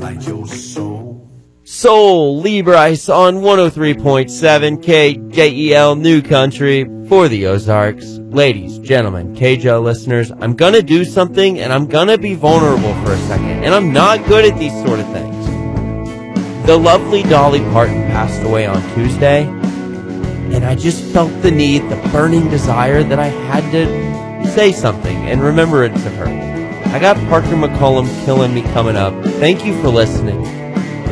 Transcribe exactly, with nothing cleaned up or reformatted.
hide your soul. Soul Libris on one oh three point seven K J E L New Country for the Ozarks. Ladies, gentlemen, K J L listeners, I'm gonna do something and I'm gonna be vulnerable for a second, and I'm not good at these sort of things. The lovely Dolly Parton passed away on Tuesday, and I just felt the need, the burning desire that I had to say something in remembrance of her. I got Parker McCollum killing me coming up. Thank you for listening.